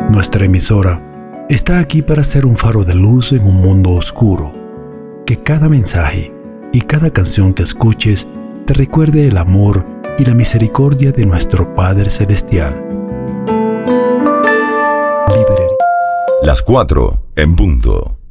Nuestra emisora está aquí para ser un faro de luz en un mundo oscuro. Que cada mensaje y cada canción que escuches te recuerde el amor y la misericordia de nuestro Padre Celestial. Las 4 en punto.